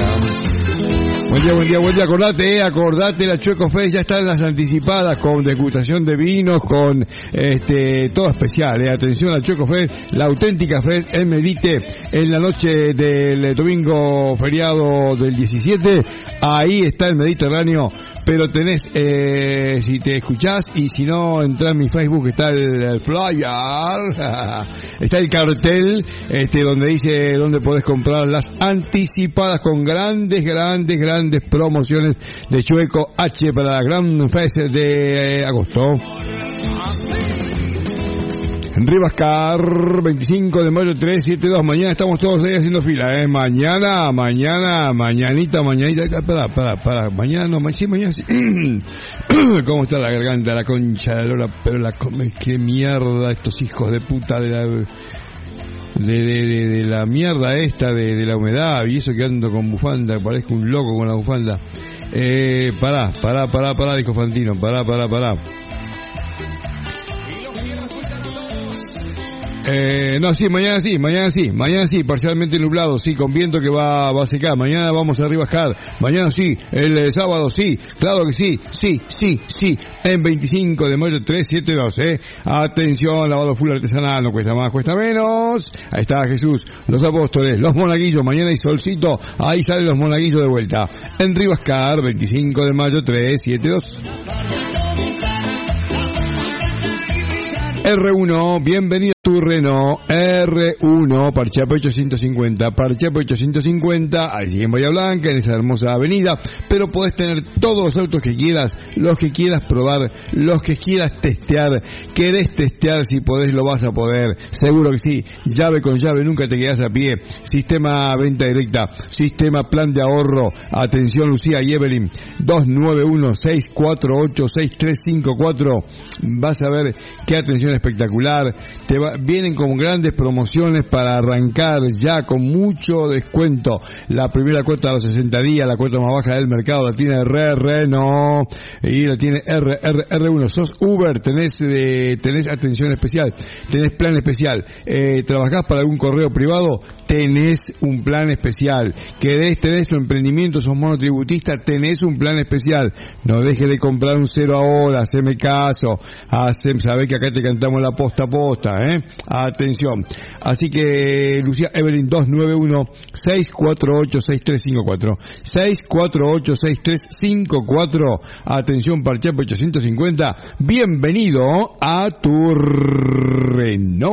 Buen día, acordate, la Chueco Fest ya está en las anticipadas con degustación de vinos, con todo especial, atención a la Chueco Fest, la auténtica Fest en Medite, en la noche del domingo feriado del 17, ahí está el Mediterráneo, pero tenés, si te escuchás y si no, entrá en mi Facebook, está el flyer, está el cartel, donde dice dónde podés comprar las anticipadas con grandes promociones de Chueco H para la Gran Fest de agosto. Rivascar, 25 de mayo 372. Mañana estamos todos ahí haciendo fila, mañanita. Mañana sí. ¿Cómo está la garganta, la concha de Lola? Pero qué mierda estos hijos de puta de la mierda esta de la humedad y eso que ando con bufanda, parezco un loco con la bufanda. Pará, dijo Fantino, pará. Mañana sí, parcialmente nublado, sí, con viento que va a secar. Mañana vamos a Rivascar, mañana sí, el sábado sí, claro que sí, en 25 de mayo 372, atención, lavado full artesanal, no cuesta más, cuesta menos. Ahí está Jesús, los apóstoles, los monaguillos, mañana hay solcito, ahí salen los monaguillos de vuelta, en Rivascar, 25 de mayo 372. R1, bienvenido a tu Renault R1, Parchape 850, allí en Bahía Blanca, en esa hermosa avenida, pero podés tener todos los autos que quieras, los que quieras probar, los que quieras testear. Querés testear, si podés lo vas a poder, seguro que sí, llave con llave, nunca te quedás a pie, sistema venta directa, sistema plan de ahorro, atención Lucía y Evelyn, 291-648-6354, vas a ver qué atención espectacular, vienen con grandes promociones para arrancar ya con mucho descuento. La primera cuota a los 60 días, la cuota más baja del mercado, la tiene Renault y la tiene R1. Sos Uber, tenés atención especial, tenés plan especial, trabajás para algún correo privado, tenés un plan especial. Querés tener tu emprendimiento, sos monotributista, tenés un plan especial. No dejes de comprar un cero ahora, haceme caso, sabés que acá te cantamos la posta a posta, atención. Así que Lucía Evelyn, 291-648-6354, 648-6354, atención Parchape 850, bienvenido a tu Renault.